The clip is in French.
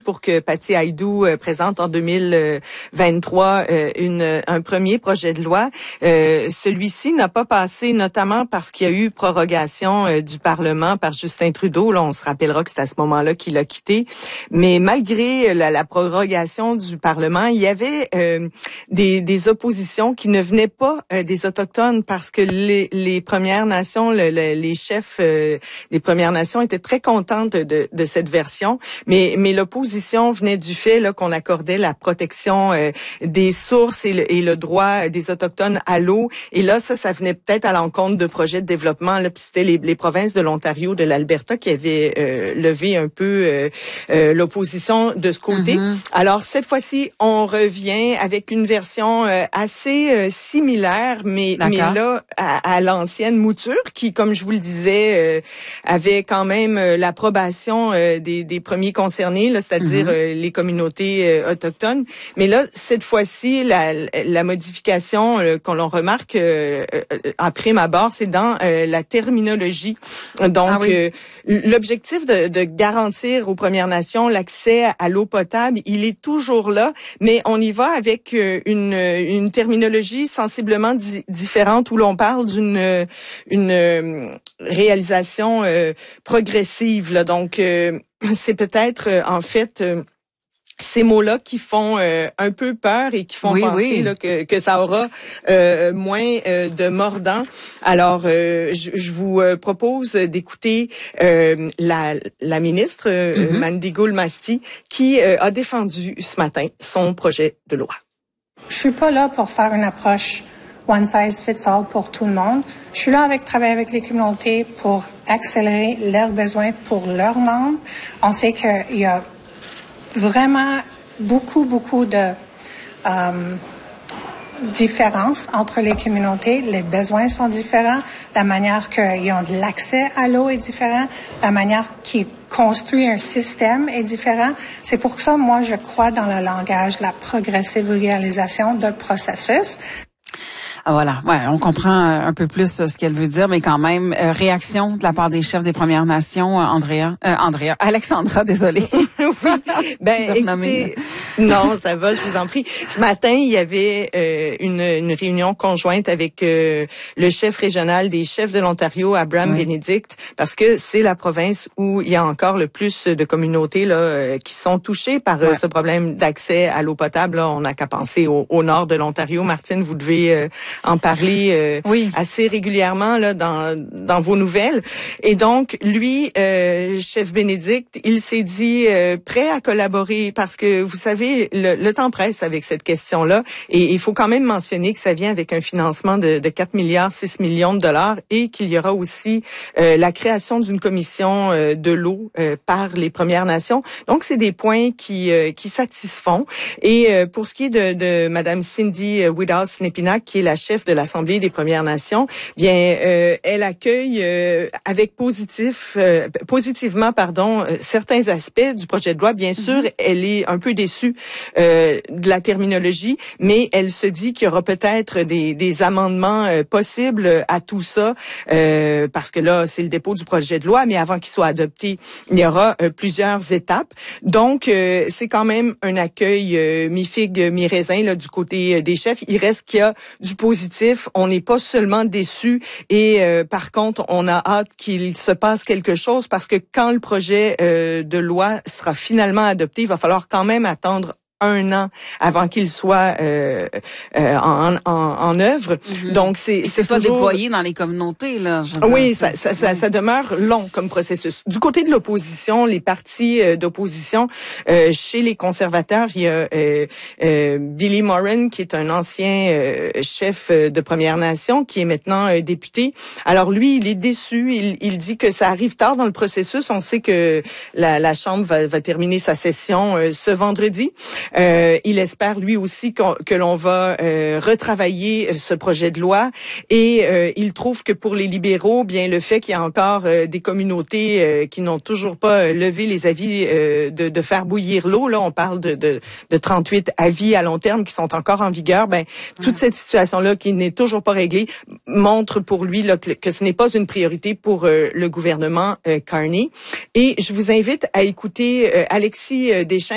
pour que Patty Aïdou présente en 2023 un premier projet de loi. Celui-ci n'a pas passé, notamment parce qu'il y a eu prorogation du Parlement par Justin Trudeau. Là, on se rappellera que c'est à ce moment-là qu'il a quitté. Mais malgré la prorogation du Parlement, il y avait des oppositions qui ne venaient pas des Autochtones parce que les Premières Nations, les chefs des Premières Nations étaient très contentes de cette version. Mais l'opposition venait du fait là qu'on accordait la protection des sources et le droit des Autochtones à l'eau. Et là, ça venait peut-être à l'encontre de projets de développement. Là, puis c'était les provinces de l'Ontario, de l'Alberta qui avaient levé un peu l'opposition de ce côté. Alors, cette fois-ci, on revient avec une version assez similaire, mais là, à l'ancienne mouture, qui, comme je vous le disais, avait quand même l'approbation des premiers concernés, là, c'est-à-dire les communautés autochtones. Mais là, cette fois-ci, la modification qu'on l'on remarque à prime abord, c'est dans la terminologie. Donc, l'objectif de garantir aux Premières Nations l'accès à l'eau potable, il est toujours là, mais on y va avec une terminologie sensiblement différente où l'on parle d'une réalisation progressive. Là. Donc, c'est peut-être en fait ces mots-là qui font un peu peur et qui font penser là, que ça aura moins de mordant. Alors, je vous propose d'écouter la ministre Mandy Gould-Masti qui a défendu ce matin son projet de loi. Je suis pas là pour faire une approche one size fits all pour tout le monde. Je suis là travailler avec les communautés pour accélérer leurs besoins pour leurs membres. On sait qu'il y a vraiment beaucoup de différences entre les communautés. Les besoins sont différents. La manière qu'ils ont de l'accès à l'eau est différente. La manière qu'ils construisent un système est différent. C'est pour ça, moi, je crois dans le langage de la progressive réalisation de processus. Voilà, on comprend un peu plus ce qu'elle veut dire, mais quand même, réaction de la part des chefs des Premières Nations, Alexandra, désolée. Oui, écoutez, non, ça va, je vous en prie. Ce matin, il y avait une réunion conjointe avec le chef régional des chefs de l'Ontario, Abraham Benedict, parce que c'est la province où il y a encore le plus de communautés là qui sont touchées par ce problème d'accès à l'eau potable. Là, on n'a qu'à penser au nord de l'Ontario. Martine, vous devez en parler assez régulièrement là dans vos nouvelles. Et donc, lui, chef Bénédicte, il s'est dit prêt à collaborer parce que, vous savez, le temps presse avec cette question-là. Et il faut quand même mentionner que ça vient avec un financement de 4,6 milliards de dollars et qu'il y aura aussi la création d'une commission de l'eau par les Premières Nations. Donc, c'est des points qui satisfont. Et pour ce qui est de Madame Cindy Woodhouse-Nepinac, qui est la chef de l'Assemblée des Premières Nations, bien, elle accueille avec positivement, certains aspects du projet de loi. Bien sûr, elle est un peu déçue de la terminologie, mais elle se dit qu'il y aura peut-être des amendements possibles à tout ça, parce que là, c'est le dépôt du projet de loi, mais avant qu'il soit adopté, il y aura plusieurs étapes. Donc, c'est quand même un accueil mi-figue, mi-raisin là, du côté des chefs. Il reste qu'il y a du positif. On n'est pas seulement déçus et par contre, on a hâte qu'il se passe quelque chose parce que quand le projet de loi sera finalement adopté, il va falloir quand même attendre 1 an avant qu'il soit en œuvre. Donc c'est soit toujours déployé dans les communautés là. Oui, ça demeure long comme processus. Du côté de l'opposition, les partis d'opposition chez les conservateurs, il y a Billy Morin qui est un ancien chef de Première Nation qui est maintenant député. Alors lui, il est déçu, il dit que ça arrive tard dans le processus. On sait que la Chambre va terminer sa session ce vendredi. Il espère lui aussi que l'on va retravailler ce projet de loi et il trouve que pour les libéraux, bien le fait qu'il y a encore des communautés qui n'ont toujours pas levé les avis de faire bouillir l'eau, là on parle de 38 avis à long terme qui sont encore en vigueur, ben toute cette situation-là qui n'est toujours pas réglée montre pour lui là, que ce n'est pas une priorité pour le gouvernement Carney. Et je vous invite à écouter Alexis Deschênes